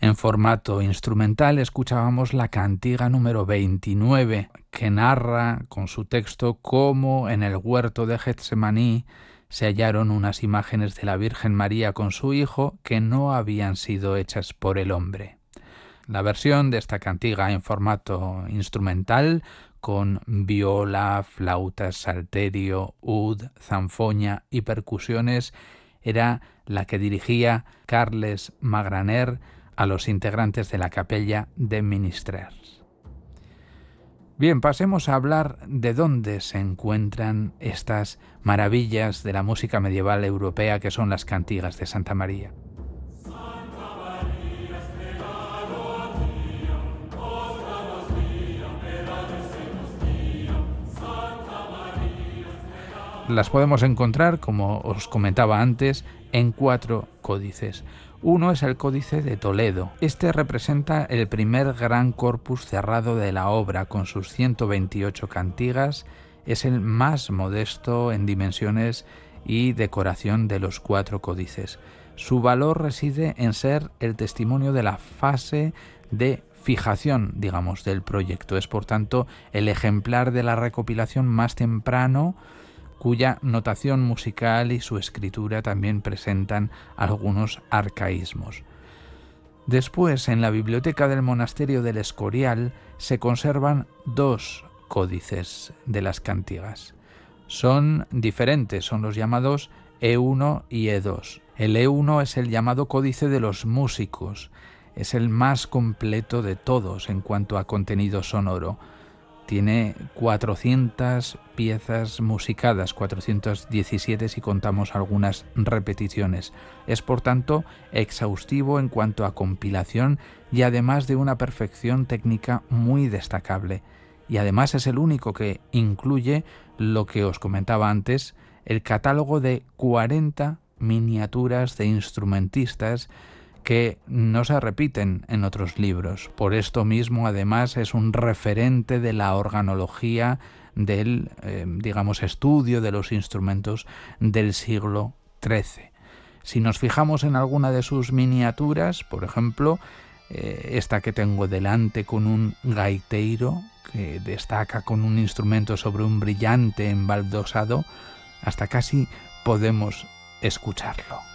En formato instrumental escuchábamos la cantiga número 29, que narra con su texto cómo en el huerto de Getsemaní se hallaron unas imágenes de la Virgen María con su hijo que no habían sido hechas por el hombre. La versión de esta cantiga en formato instrumental, con viola, flautas, salterio, ud, zanfoña y percusiones, era la que dirigía Carles Magraner a los integrantes de la capella de Ministrers. Bien, pasemos a hablar de dónde se encuentran estas maravillas de la música medieval europea que son las cantigas de Santa María. Las podemos encontrar, como os comentaba antes, en 4 códices. Uno es el Códice de Toledo. Este representa el primer gran corpus cerrado de la obra, con sus 128 cantigas. Es el más modesto en dimensiones y decoración de los 4 códices. Su valor reside en ser el testimonio de la fase de fijación, digamos, del proyecto. Es, por tanto, el ejemplar de la recopilación más temprano, cuya notación musical y su escritura también presentan algunos arcaísmos. Después, en la biblioteca del monasterio del Escorial, se conservan 2 códices de las cantigas. Son diferentes, son los llamados E1 y E2. El E1 es el llamado Códice de los Músicos. Es el más completo de todos en cuanto a contenido sonoro. Tiene 400 piezas musicadas, 417 si contamos algunas repeticiones. Es, por tanto, exhaustivo en cuanto a compilación y además de una perfección técnica muy destacable. Y además es el único que incluye lo que os comentaba antes, el catálogo de 40 miniaturas de instrumentistas que no se repiten en otros libros. Por esto mismo, además, es un referente de la organología del, estudio de los instrumentos del siglo XIII. Si nos fijamos en alguna de sus miniaturas, por ejemplo, esta que tengo delante con un gaiteiro que destaca con un instrumento sobre un brillante embaldosado, hasta casi podemos escucharlo.